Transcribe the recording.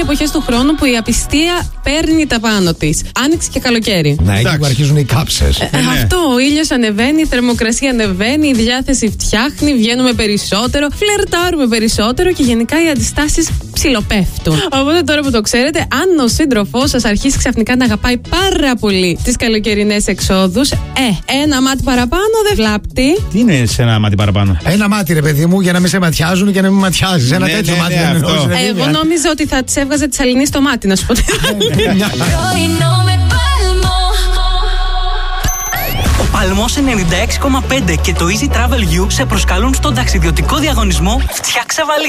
εποχές του χρόνου που η απιστία παίρνει τα πάνω της. Άνοιξη και καλοκαίρι. Ναι, εκεί που αρχίζουν οι κάψες. Αυτό, ο ήλιος ανεβαίνει, η θερμοκρασία ανεβαίνει, η διάθεση φτιάχνει, βγαίνουμε περισσότερο, φλερτάρουμε περισσότερο και γενικά οι αντιστάσεις ψιλοπέφτουν. Οπότε τώρα που το ξέρετε, αν ο σύντροφός σας αρχίσει ξαφνικά να αγαπάει πάρα πολύ τις καλοκαιρινές εξόδους, ένα μάτι παραπάνω δεν βλάπτει. Τι είναι σε ένα μάτι παραπάνω? Ένα μάτι, ρε παιδί μου, για να μην σε ματιάζουν και να μην ματιάζεις. Ένα τέτοιο μάτι δεν είναι. Εγώ νόμιζα ότι θα της έβγαζε τη σαλινή στο μάτι, να σου πω. Ο Παλμός 96,5 και το Easy Travel You σε προσκαλούν στον ταξιδιωτικό διαγωνισμό Φτιάξε βαλίτσα.